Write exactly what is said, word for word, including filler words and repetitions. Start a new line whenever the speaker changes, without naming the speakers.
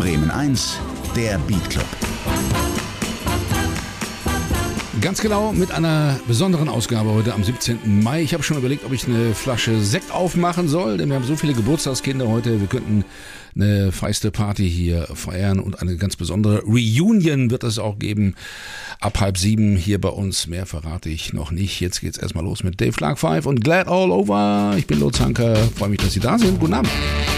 Bremen eins, der Beat Club.
Ganz genau mit einer besonderen Ausgabe heute am siebzehnten Mai. Ich habe schon überlegt, ob ich eine Flasche Sekt aufmachen soll, denn wir haben so viele Geburtstagskinder heute. Wir könnten eine feiste Party hier feiern und eine ganz besondere Reunion wird es auch geben. Ab halb sieben hier bei uns. Mehr verrate ich noch nicht. Jetzt geht's erstmal los mit Dave Clark Five und Glad All Over. Ich bin Lutz Hanker. Freue mich, dass Sie da sind. Guten Abend.